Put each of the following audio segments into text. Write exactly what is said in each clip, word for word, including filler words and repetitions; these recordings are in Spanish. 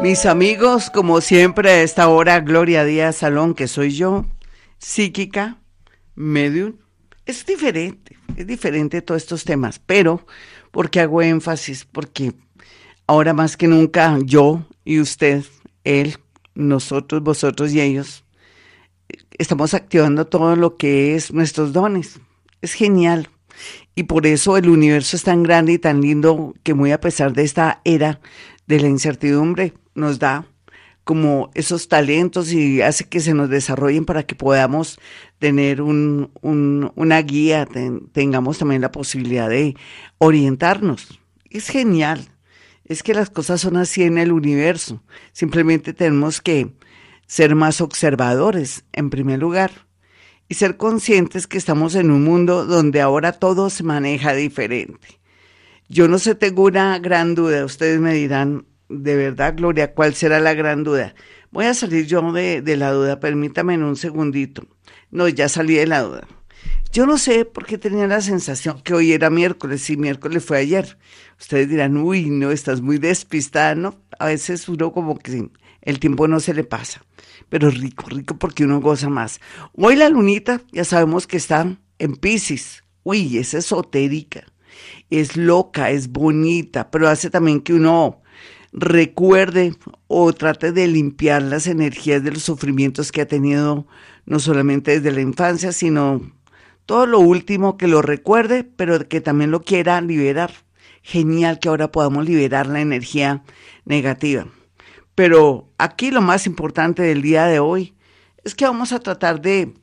Mis amigos, como siempre a esta hora, Gloria Díaz Salón, que soy yo, psíquica, medium. Es diferente, es diferente todos estos temas, pero ¿por qué hago énfasis? Porque ahora más que nunca yo y usted, él, nosotros, vosotros y ellos, estamos activando todo lo que es nuestros dones. Es genial. Y por eso el universo es tan grande y tan lindo que muy a pesar de esta era de la incertidumbre, nos da como esos talentos y hace que se nos desarrollen para que podamos tener un, un, una guía, ten, tengamos también la posibilidad de orientarnos. Es genial. Es que las cosas son así en el universo. Simplemente tenemos que ser más observadores, en primer lugar, y ser conscientes que estamos en un mundo donde ahora todo se maneja diferente. Yo no sé, tengo una gran duda. Ustedes me dirán, de verdad, Gloria, ¿cuál será la gran duda? Voy a salir yo de, de la duda, permítame en un segundito. No, ya salí de la duda. Yo no sé por qué tenía la sensación que hoy era miércoles, y miércoles fue ayer. Ustedes dirán, uy, no, estás muy despistada, ¿no? A veces uno como que el tiempo no se le pasa, pero rico, rico porque uno goza más. Hoy la lunita, ya sabemos que está en Piscis. Uy, es esotérica, es loca, es bonita, pero hace también que uno recuerde o trate de limpiar las energías de los sufrimientos que ha tenido, no solamente desde la infancia, sino todo lo último, que lo recuerde, pero que también lo quiera liberar. Genial que ahora podamos liberar la energía negativa. Pero aquí lo más importante del día de hoy es que vamos a tratar de,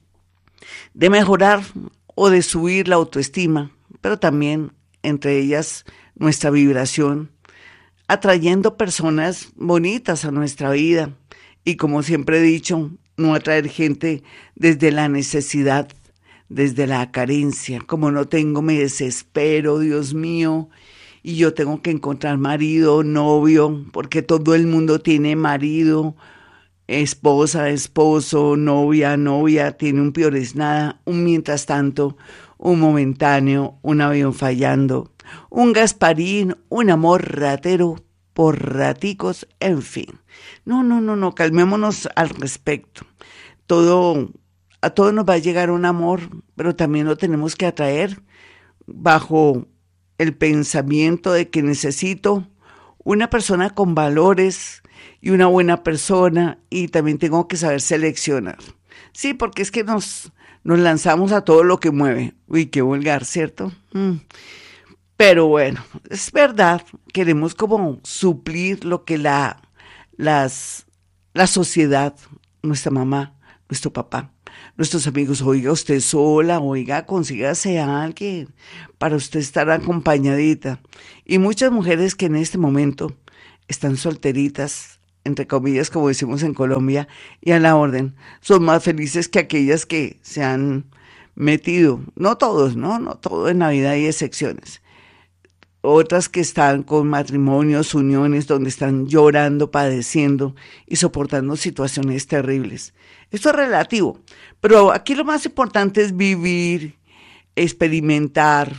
de mejorar o de subir la autoestima, pero también entre ellas nuestra vibración, atrayendo personas bonitas a nuestra vida. Y como siempre he dicho, no atraer gente desde la necesidad, desde la carencia. Como no tengo, me desespero, Dios mío, y yo tengo que encontrar marido, novio, porque todo el mundo tiene marido, esposa, esposo, novia, novia, tiene un peor es nada, un mientras tanto, un momentáneo, un avión fallando, un Gasparín, un amor ratero por raticos, en fin. No, no, no, no, calmémonos al respecto. Todo, a todo nos va a llegar un amor, pero también lo tenemos que atraer bajo el pensamiento de que necesito una persona con valores y una buena persona, y también tengo que saber seleccionar. Sí, porque es que nos, nos lanzamos a todo lo que mueve. Uy, qué vulgar, ¿cierto? Mm. Pero bueno, es verdad, queremos como suplir lo que la, las, la sociedad, nuestra mamá, nuestro papá, nuestros amigos, oiga, usted sola, oiga, consígase a alguien para usted estar acompañadita. Y muchas mujeres que en este momento están solteritas, entre comillas, como decimos en Colombia, y a la orden, son más felices que aquellas que se han metido. No todos, no, no todo, en la vida hay excepciones. Otras que están con matrimonios, uniones, donde están llorando, padeciendo y soportando situaciones terribles. Esto es relativo, pero aquí lo más importante es vivir, experimentar,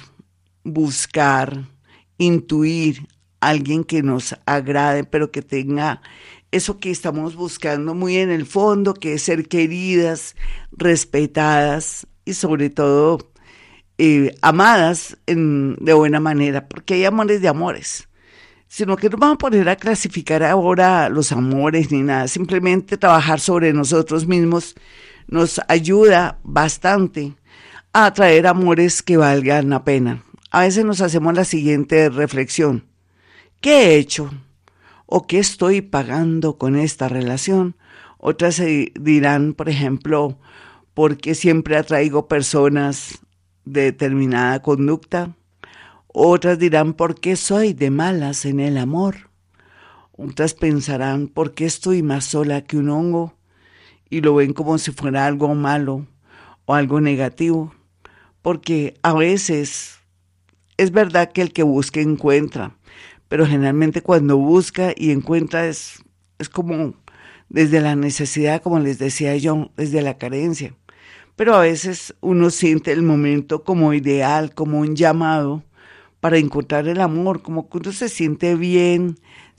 buscar, intuir a alguien que nos agrade, pero que tenga eso que estamos buscando muy en el fondo, que es ser queridas, respetadas y sobre todo Eh, amadas en, de buena manera, porque hay amores de amores, sino que no vamos a poner a clasificar ahora los amores ni nada, simplemente trabajar sobre nosotros mismos nos ayuda bastante a atraer amores que valgan la pena. A veces nos hacemos la siguiente reflexión: ¿qué he hecho? ¿O qué estoy pagando con esta relación? Otras se dirán, por ejemplo, ¿por qué siempre atraigo personas de determinada conducta? Otras dirán, ¿por qué soy de malas en el amor? Otras pensarán, ¿por qué estoy más sola que un hongo? Y lo ven como si fuera algo malo o algo negativo, porque a veces es verdad que el que busca encuentra, pero generalmente cuando busca y encuentra es, es como desde la necesidad, como les decía yo, desde la carencia. Pero a veces uno siente el momento como ideal, como un llamado para encontrar el amor, como que uno se siente bien,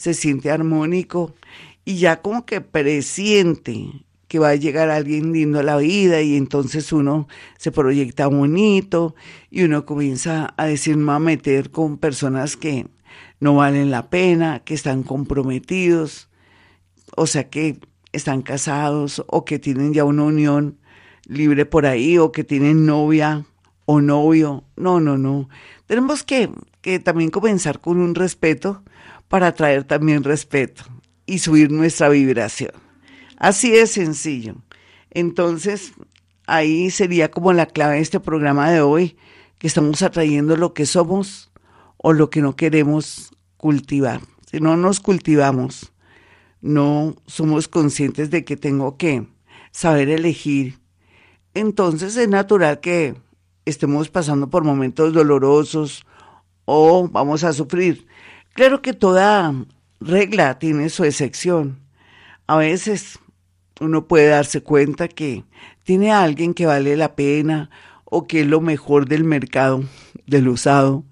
se siente armónico y ya como que presiente que va a llegar alguien lindo a la vida y entonces uno se proyecta bonito y uno comienza a decir, me voy a meter con personas que no valen la pena, que están comprometidos, o sea que están casados o que tienen ya una unión libre por ahí o que tienen novia o novio. No, no, no. Tenemos que, que también comenzar con un respeto para atraer también respeto y subir nuestra vibración. Así de sencillo. Entonces, ahí sería como la clave de este programa de hoy, que estamos atrayendo lo que somos o lo que no queremos cultivar. Si no nos cultivamos, no somos conscientes de que tengo que saber elegir. Entonces es natural que estemos pasando por momentos dolorosos o vamos a sufrir. Claro que toda regla tiene su excepción. A veces uno puede darse cuenta que tiene a alguien que vale la pena o que es lo mejor del mercado del usado.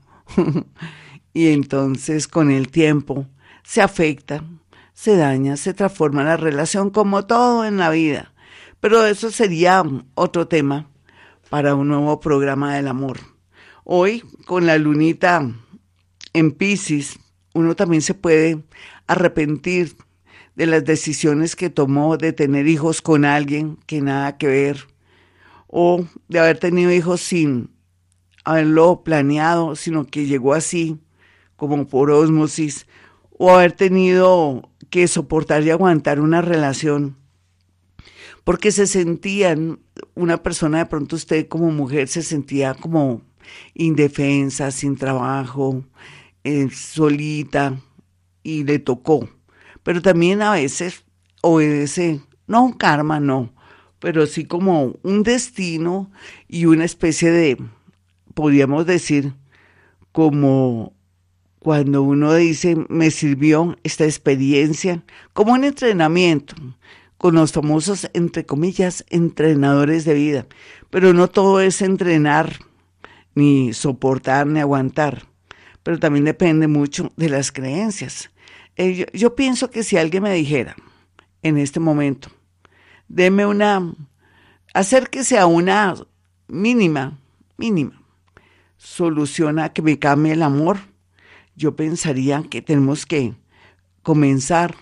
Y entonces con el tiempo se afecta, se daña, se transforma la relación como todo en la vida. Pero eso sería otro tema para un nuevo programa del amor. Hoy, con la lunita en Piscis, uno también se puede arrepentir de las decisiones que tomó de tener hijos con alguien que nada que ver, o de haber tenido hijos sin haberlo planeado, sino que llegó así, como por ósmosis, o haber tenido que soportar y aguantar una relación porque se sentían, una persona de pronto usted como mujer se sentía como indefensa, sin trabajo, eh, solita y le tocó. Pero también a veces obedece, no un karma, no, pero sí como un destino y una especie de, podríamos decir, como cuando uno dice, me sirvió esta experiencia, como un entrenamiento, con los famosos, entre comillas, entrenadores de vida. Pero no todo es entrenar, ni soportar, ni aguantar. Pero también depende mucho de las creencias. Eh, yo, yo pienso que si alguien me dijera, en este momento, deme una, acérquese a una mínima, mínima, solución a que me cambie el amor, yo pensaría que tenemos que comenzar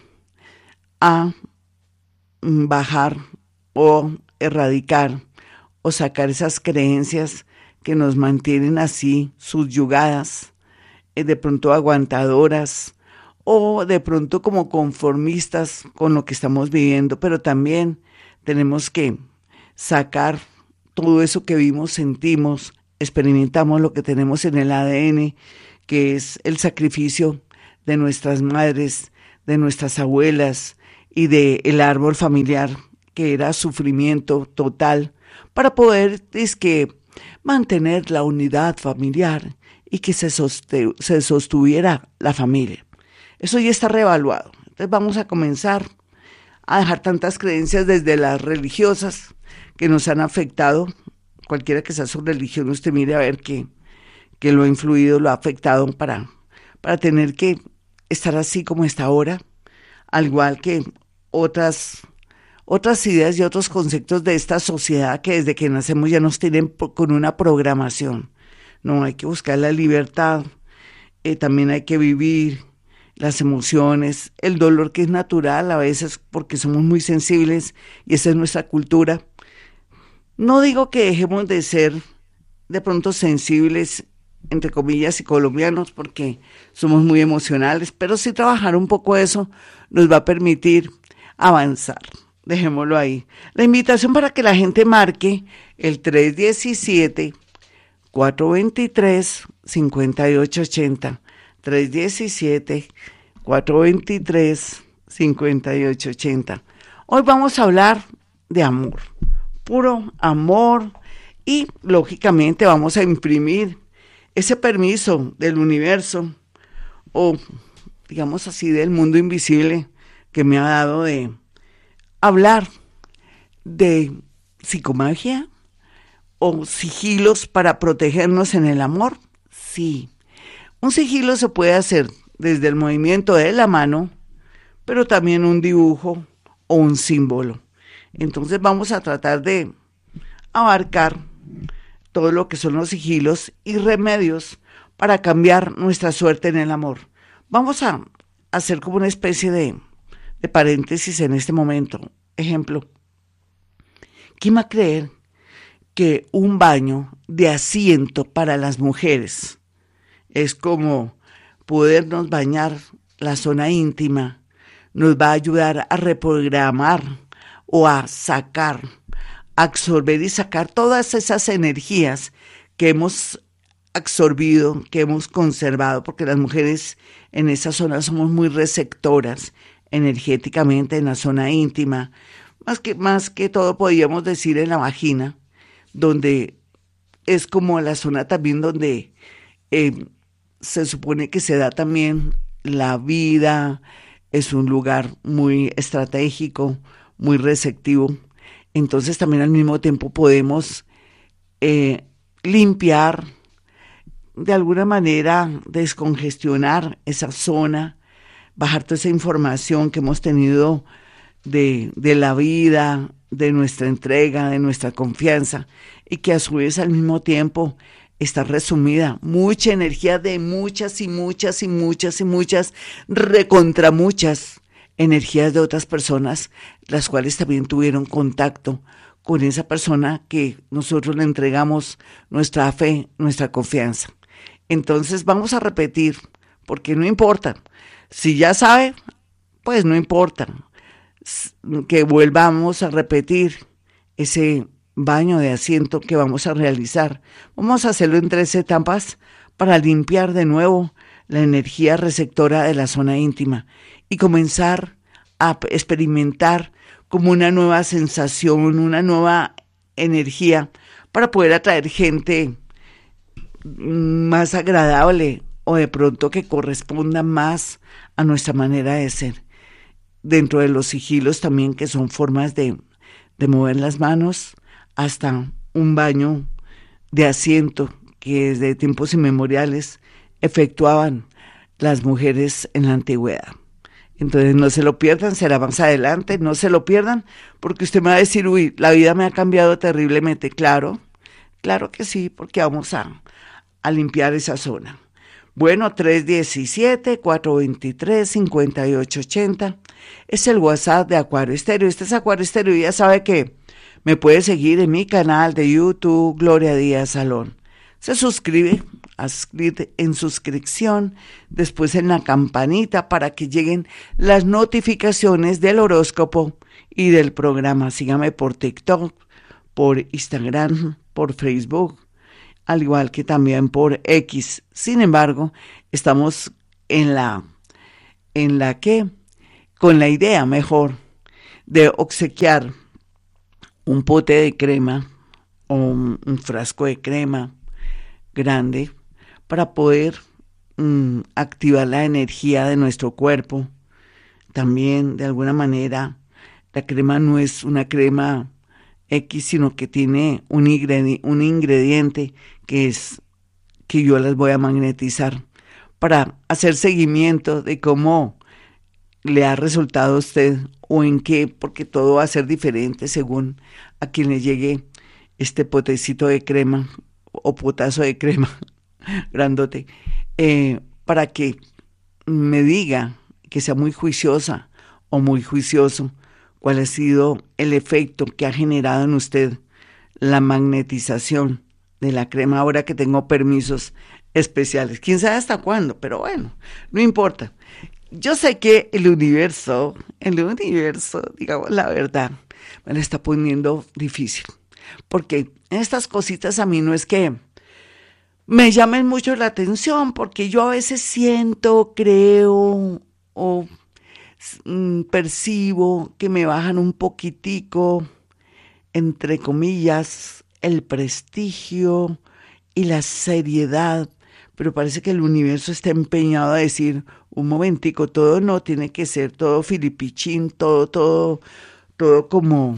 a bajar o erradicar o sacar esas creencias que nos mantienen así subyugadas, eh, de pronto aguantadoras o de pronto como conformistas con lo que estamos viviendo, pero también tenemos que sacar todo eso que vimos, sentimos, experimentamos, lo que tenemos en el A D N, que es el sacrificio de nuestras madres, de nuestras abuelas, y del árbol familiar, que era sufrimiento total, para poder es que, mantener la unidad familiar y que se, soste, se sostuviera la familia. Eso ya está reevaluado. Entonces vamos a comenzar a dejar tantas creencias desde las religiosas que nos han afectado, cualquiera que sea su religión, usted mire a ver que, que lo ha influido, lo ha afectado para, para tener que estar así como está ahora, al igual que otras, otras ideas y otros conceptos de esta sociedad que desde que nacemos ya nos tienen con una programación. No, hay que buscar la libertad, eh, también hay que vivir las emociones, el dolor que es natural a veces porque somos muy sensibles y esa es nuestra cultura. No digo que dejemos de ser de pronto sensibles, entre comillas, y colombianos, porque somos muy emocionales, pero sí trabajar un poco eso nos va a permitir avanzar. Dejémoslo ahí. La invitación para que la gente marque el tres diecisiete, cuatro veintitrés, cincuenta y ocho ochenta. tres diecisiete, cuatro veintitrés, cincuenta y ocho ochenta. Hoy vamos a hablar de amor, puro amor, y lógicamente vamos a imprimir ese permiso del universo, o digamos así del mundo invisible, que me ha dado de hablar de psicomagia o sigilos para protegernos en el amor. Sí, un sigilo se puede hacer desde el movimiento de la mano, pero también un dibujo o un símbolo. Entonces vamos a tratar de abarcar todo lo que son los sigilos y remedios para cambiar nuestra suerte en el amor. Vamos a hacer como una especie de, de paréntesis en este momento. Ejemplo, ¿quién va a creer que un baño de asiento para las mujeres es como podernos bañar la zona íntima? Nos va a ayudar a reprogramar o a sacar, absorber y sacar todas esas energías que hemos absorbido, que hemos conservado, porque las mujeres en esa zona somos muy receptoras energéticamente en la zona íntima, más que, más que todo podríamos decir en la vagina, donde es como la zona también donde eh, se supone que se da también la vida, es un lugar muy estratégico, muy receptivo. Entonces también al mismo tiempo podemos eh, limpiar, de alguna manera descongestionar esa zona, bajar toda esa información que hemos tenido de, de la vida, de nuestra entrega, de nuestra confianza, y que a su vez al mismo tiempo está resumida mucha energía de muchas y muchas y muchas y muchas, recontra muchas energías de otras personas, las cuales también tuvieron contacto con esa persona que nosotros le entregamos nuestra fe, nuestra confianza. Entonces vamos a repetir, porque no importa. Si ya sabe, pues no importa que volvamos a repetir ese baño de asiento que vamos a realizar. Vamos a hacerlo en tres etapas para limpiar de nuevo la energía receptora de la zona íntima y comenzar a experimentar como una nueva sensación, una nueva energía para poder atraer gente más agradable o de pronto que corresponda más a nuestra manera de ser. Dentro de los sigilos también, que son formas de, de mover las manos, hasta un baño de asiento que desde tiempos inmemoriales efectuaban las mujeres en la antigüedad. Entonces no se lo pierdan, será más adelante, no se lo pierdan, porque usted me va a decir, uy, la vida me ha cambiado terriblemente. Claro, claro que sí, porque vamos a, a limpiar esa zona. Bueno, tres uno siete, cuatro dos tres, cinco ocho ocho cero es el WhatsApp de Acuario Estéreo. Este es Acuario Estéreo y ya sabe que me puede seguir en mi canal de YouTube, Gloria Díaz Salón. Se suscribe, haz clic en suscripción, después en la campanita para que lleguen las notificaciones del horóscopo y del programa. Sígame por TikTok, por Instagram, por Facebook, al igual que también por X. Sin embargo, estamos en la, en la que, con la idea mejor de obsequiar un pote de crema o un, un frasco de crema grande para poder mm, activar la energía de nuestro cuerpo. También, de alguna manera, la crema no es una crema X, sino que tiene un ingrediente, un ingrediente que es que yo las voy a magnetizar para hacer seguimiento de cómo le ha resultado a usted o en qué, porque todo va a ser diferente según a quien le llegue este potecito de crema o potazo de crema grandote, eh, para que me diga, que sea muy juiciosa o muy juicioso, cuál ha sido el efecto que ha generado en usted la magnetización de la crema, ahora que tengo permisos especiales. Quién sabe hasta cuándo, pero bueno, no importa. Yo sé que el universo, el universo, digamos la verdad, me la está poniendo difícil, porque estas cositas a mí no es que me llamen mucho la atención, porque yo a veces siento, creo o mm, percibo que me bajan un poquitico, entre comillas, el prestigio y la seriedad, pero parece que el universo está empeñado a decir, un momentico, todo no tiene que ser todo filipichín, todo, todo, todo como,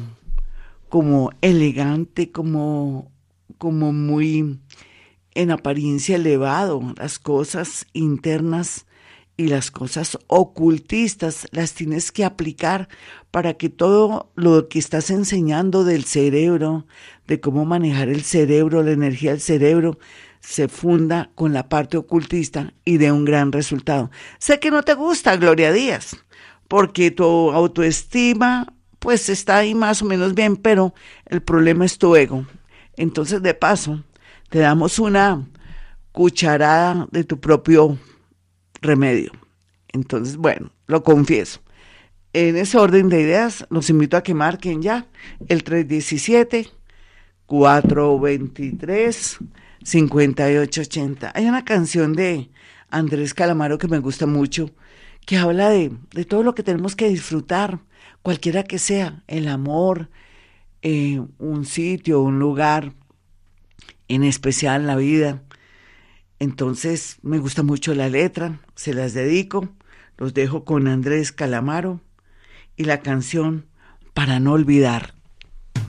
como elegante, como, como muy en apariencia elevado, las cosas internas y las cosas ocultistas las tienes que aplicar para que todo lo que estás enseñando del cerebro, de cómo manejar el cerebro, la energía del cerebro, se funda con la parte ocultista y dé un gran resultado. Sé que no te gusta, Gloria Díaz, porque tu autoestima pues está ahí más o menos bien, pero el problema es tu ego. Entonces, de paso, te damos una cucharada de tu propio remedio. Entonces, bueno, lo confieso. En ese orden de ideas, los invito a que marquen ya el tres diecisiete, cuatro veintitrés, cincuenta y ocho ochenta. Hay una canción de Andrés Calamaro que me gusta mucho, que habla de, de todo lo que tenemos que disfrutar, cualquiera que sea, el amor, eh, un sitio, un lugar, en especial la vida. Entonces me gusta mucho la letra, se las dedico, los dejo con Andrés Calamaro y la canción Para no olvidar.